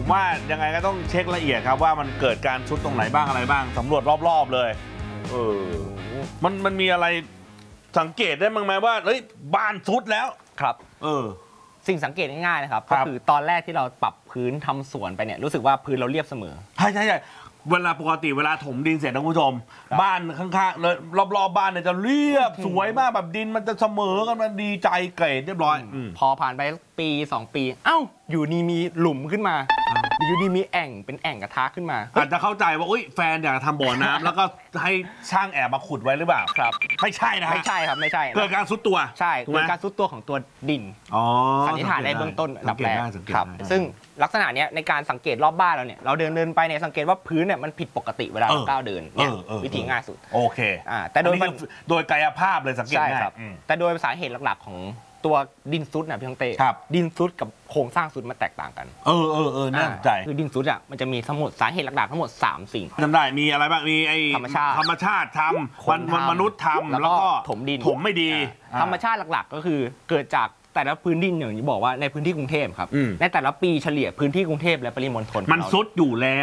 ผมว่ายังไงก็ต้องเช็คละเอียดครับว่ามันเกิดการชุดตรงไหนบ้างอะไรบ้างสำรวจรอบๆเลยมันมีอะไรสังเกตได้มั้งไหมว่าเฮ้ยบ้านชุดแล้วครับสิ่งสังเกตง่ายๆนะครับก็คือตอนแรกที่เราปรับพื้นทำสวนไปเนี่ยรู้สึกว่าพื้นเราเรียบเสมอใช่เวลาปกติเวลาถมดินเสร็จนะคุณผู้ชมบ้านข้างๆเลยรอบๆบ้านเนี่ยจะเรียบสวยมากแบบดินมันจะเสมอกันมันดีใจเกรดเรียบร้อยพอผ่านไปปี2 ปีเอ้าอยู่นี่มีหลุมขึ้นมาอยู่นี่มีแอ่งเป็นแอ่งกระทะขึ้นมาอาจจะเข้าใจว่าแฟนอยากทำบ่อน้ำแล้วก็ให้ช่างแอบมาขุดไว้หรือเปล่าครับไม่ใช่นะไม่ใช่ครับไม่ใช่เกิดการซุดตัวใช่เกิดการซุดตัวของตัวดินสันนิษฐานในเบื้องต้นอันดับแรกครับซึ่งลักษณะเนี้ยในการสังเกตรอบบ้านเราเนี่ยเราเดินไปเนี่ยสังเกตว่าพื้นเนี่ยมันผิดปกติเวลาเราก้าวเดินเนี่ยวิธีง่ายสุดโอเคแต่โดยกายภาพเลยสังเกตง่ายแต่โดยสาเหตุหลักๆของตัวดินซุดนะพี่ต้องเต้ดินซุดกับโครงสร้างซุดมันแตกต่างกันน่าสนใจคือดินซุดมันจะมีทั้งหมดสาเหตุหลักๆทั้งหมด3 สิ่งจำได้มีอะไรบ้างมีไอ้ธรรมชาติทำมนุษย์ทำแล้วก็ถมดินถมไม่ดีธรรมชาติหลักๆก็คือเกิดจากแต่ละพื้นดินอย่างที่บอกว่าในพื้นที่กรุงเทพครับในแต่ละปีเฉลี่ยพื้นที่กรุงเทพและปริมณฑลมันซุดอยู่แล้ว